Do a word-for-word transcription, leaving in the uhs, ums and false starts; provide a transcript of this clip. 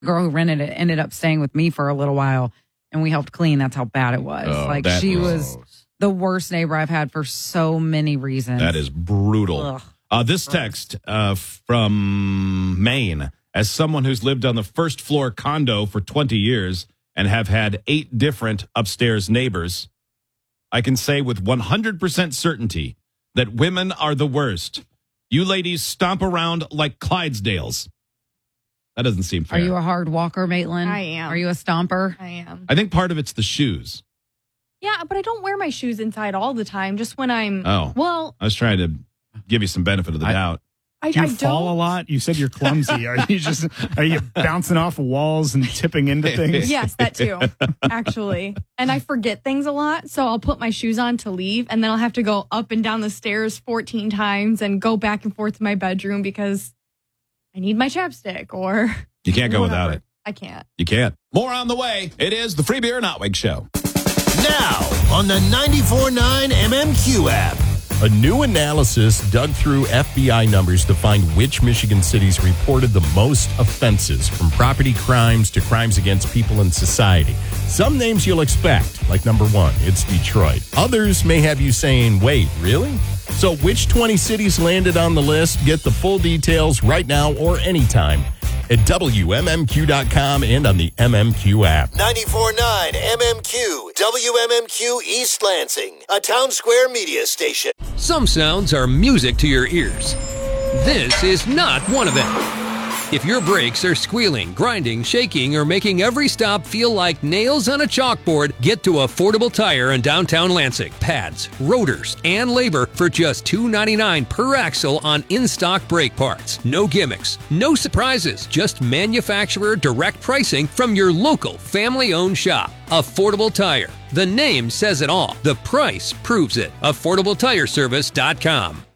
girl who rented it ended up staying with me for a little while, and we helped clean. That's how bad it was. Oh, like, that she was- was the worst neighbor I've had for so many reasons. That is brutal. Ugh. Uh, this text uh, from Maine. As someone who's lived on the first floor condo for twenty years and have had eight different upstairs neighbors, I can say with one hundred percent certainty that women are the worst. You ladies stomp around like Clydesdales. That doesn't seem fair. Are you a hard walker, Maitland? I am. Are you a stomper? I am. I think part of it's the shoes. Yeah, but I don't wear my shoes inside all the time. Just when I'm. Oh. Well, I was trying to give you some benefit of the I- doubt. I, Do you I fall don't. a lot? You said you're clumsy. Are you just are you bouncing off walls and tipping into things? Yes, that too, actually. And I forget things a lot, so I'll put my shoes on to leave, and then I'll have to go up and down the stairs fourteen times and go back and forth to my bedroom because I need my chapstick or You can't go without whatever. it. I can't. You can't. More on the way. It is the Free Beer and Outwig Show. Now on the ninety-four point nine M M Q app. A new analysis dug through F B I numbers to find which Michigan cities reported the most offenses, from property crimes to crimes against people in society. Some names you'll expect, like number one, it's Detroit. Others may have you saying, wait, really? So which twenty cities landed on the list? Get the full details right now or anytime at W M M Q dot com and on the M M Q app. ninety-four point nine M M Q, W M M Q East Lansing, a Town Square media station. Some sounds are music to your ears. This is not one of them. If your brakes are squealing, grinding, shaking, or making every stop feel like nails on a chalkboard, get to Affordable Tire in downtown Lansing. Pads, rotors, and labor for just two dollars and ninety-nine cents per axle on in-stock brake parts. No gimmicks, no surprises, just manufacturer direct pricing from your local family-owned shop. Affordable Tire. The name says it all. The price proves it. affordable tire service dot com.